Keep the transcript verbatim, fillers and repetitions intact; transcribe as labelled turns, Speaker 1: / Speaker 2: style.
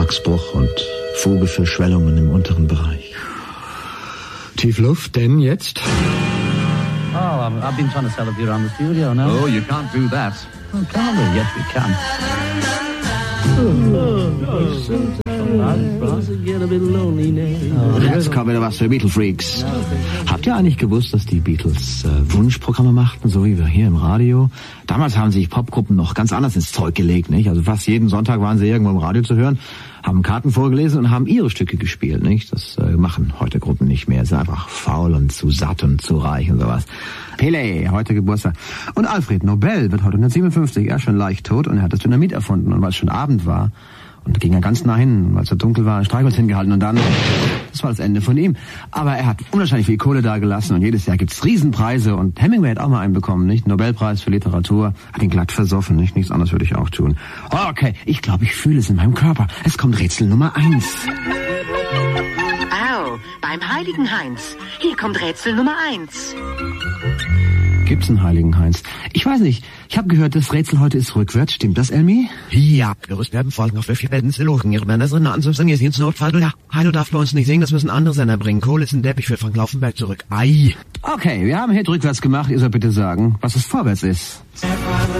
Speaker 1: Vertragsbruch und Fuge für Schwellungen im unteren Bereich.
Speaker 2: Tiefluft, denn jetzt?
Speaker 3: Oh, I've, I've been trying to sell a beer around the studio now.
Speaker 4: Oh, you can't do that.
Speaker 3: Oh, can we? Yes, we can.
Speaker 1: Jetzt kommt wieder was für Beatle-Freaks. Habt ihr eigentlich gewusst, dass die Beatles äh, Wunschprogramme machten, so wie wir hier im Radio? Damals haben sich Popgruppen noch ganz anders ins Zeug gelegt, nicht? Also fast jeden Sonntag waren sie irgendwo im Radio zu hören, haben Karten vorgelesen und haben ihre Stücke gespielt, nicht? Das äh, machen heute Gruppen nicht mehr. Sie sind einfach faul und zu satt und zu reich und sowas. Pele, heute Geburtstag. Und Alfred Nobel wird heute neunzehnhundertsiebenundfünfzig, er ist schon leicht tot und er hat das Dynamit erfunden. Und weil es schon Abend war, und da ging er ganz nah hin, weil es so dunkel war, ein Streichholz hingehalten und dann, das war das Ende von ihm. Aber er hat unwahrscheinlich viel Kohle dagelassen und jedes Jahr gibt's Riesenpreise und Hemingway hat auch mal einen bekommen, nicht? Nobelpreis für Literatur, hat ihn glatt versoffen, nicht? Nichts anderes würde ich auch tun. Okay, ich glaube, ich fühle es in meinem Körper. Es kommt Rätsel Nummer eins.
Speaker 5: Au, beim Heiligen Heinz. Hier kommt Rätsel Nummer eins.
Speaker 1: Gibt's einen Heiligen Heinz? Ich weiß nicht. Ich habe gehört, das Rätsel heute ist rückwärts. Stimmt das, Elmi?
Speaker 6: Ja, Gerüst werden folgen auf welche Bänden sie logen. Ihre Männer sind anzusagen, ihr seht Notfall. Ja, Heilo darf bei uns nicht singen, das müssen andere Sender bringen. Kohle ist ein Deppich für Frank Laufenberg zurück. Ei.
Speaker 1: Okay, wir haben Hit rückwärts gemacht. Ihr sollt bitte sagen, was es vorwärts ist.